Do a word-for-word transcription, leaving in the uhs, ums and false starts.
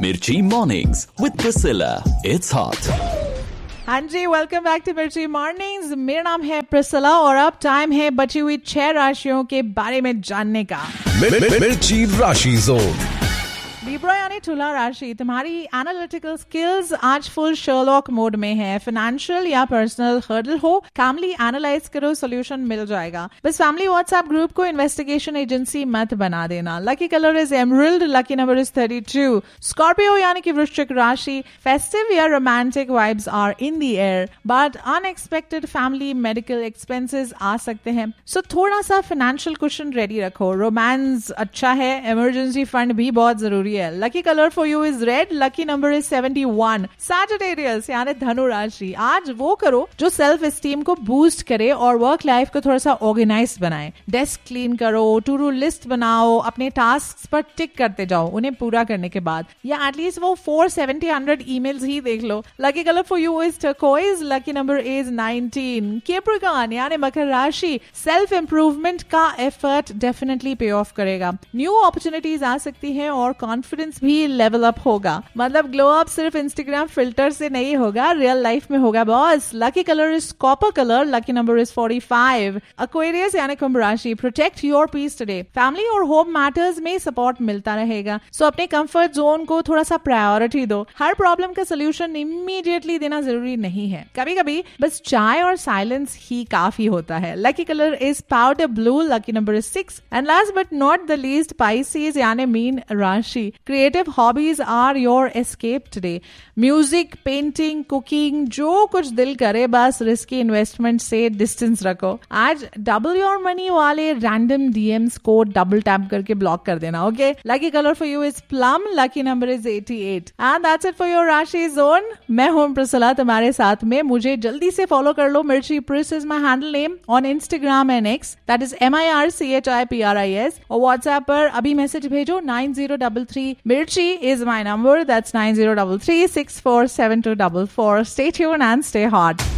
Mirchi Mornings with Priscilla. It's hot. हाँ जी, welcome back to मिर्ची mornings. मेरा नाम है प्रिसिला और अब टाइम है बची हुई छह राशियों के बारे में जानने का। मिर्ची राशि जोन। लिब्रा यानी तुला राशि, तुम्हारी एनालिटिकल स्किल्स आज फुल शर्लॉक मोड में है। फाइनेंशियल या पर्सनल हर्डल हो, कामली एनालाइज करो, सोल्यूशन मिल जाएगा। बस फैमिली व्हाट्सएप ग्रुप को इन्वेस्टिगेशन एजेंसी मत बना देना। Lucky colour is emerald, lucky number is thirty two. Scorpio यानी कि वृश्चिक राशि, फेस्टिव या romantic vibes are in the air but unexpected family medical expenses आ सकते हैं, सो so, थोड़ा सा फाइनेंशियल कुशन रेडी रखो। रोमांस अच्छा है, इमरजेंसी फंड भी बहुत जरूरी है। Lucky colour for you is red, lucky number is seventy one. Sagittarius यानी धनु राशि, आज वो करो जो सेल्फ एस्टीम को बूस्ट करे और वर्क लाइफ को थोड़ा सा ऑर्गेनाइज बनाए। डेस्क क्लीन करो, टू डू लिस्ट बनाओ, अपने टास्क पर टिक करते जाओ उन्हें पूरा करने के बाद, या एटलीस्ट वो फोर सेवेंटी हंड्रेड ईमेल्स ही देख लो। Lucky colour for you is turquoise, lucky number is nineteen. Capricorn यानी मकर राशि, सेल्फ इंप्रूवमेंट का एफर्ट डेफिनेटली पे ऑफ करेगा। न्यू अपॉर्चुनिटीज आ सकती हैं और कॉन्फिडेंस भी लेवल अप होगा। मतलब ग्लो अप सिर्फ इंस्टाग्राम फिल्टर से नहीं होगा, रियल लाइफ में होगा boss. Lucky colour is copper colour, lucky number is forty five. Aquarius यानी कुंभ राशि, protect your peace today. Family और होम मैटर्स में सपोर्ट मिलता रहेगा, सो अपने कंफर्ट जोन को थोड़ा सा प्रायोरिटी दो। हर प्रॉब्लम का सोल्यूशन इमीडिएटली देना जरूरी नहीं है, कभी कभी बस चाय और साइलेंस ही काफी होता है। Lucky colour is powder blue, lucky number is six. And last but not the least, Pisces यानी मीन राशि, creative hobbies are your escape today. Music, painting, cooking, जो कुछ दिल करे, बस रिस्की इन्वेस्टमेंट से डिस्टेंस रखो। आज डबल योर मनी वाले रैंडम डीएम्स को डबल टैप करके ब्लॉक कर देना, okay. Lucky colour for you is plum, lucky number is eighty eight. And that's it for your राशि जोन। मैं हूं प्रिसिला तुम्हारे साथ में। मुझे जल्दी से फॉलो कर लो। मिर्ची प्रिस is my handle name on Instagram and x, that is M I R C H I P R I S. और व्हाट्सएप पर अभी मैसेज भेजो nine zero double three. Mirchi is my number. That's nine zero three three six four seven two four four. Stay tuned and stay hot.